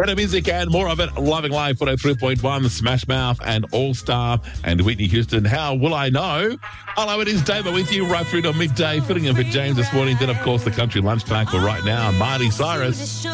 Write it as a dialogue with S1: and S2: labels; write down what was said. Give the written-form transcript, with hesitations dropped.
S1: Better music and more of it. Loving Life 103.1, Smash Mouth and All Star and Whitney Houston. How will I know? Hello, it is David with you right through to midday, filling in for James this morning. Then, of course, the country lunch pack for right now. Marty Cyrus.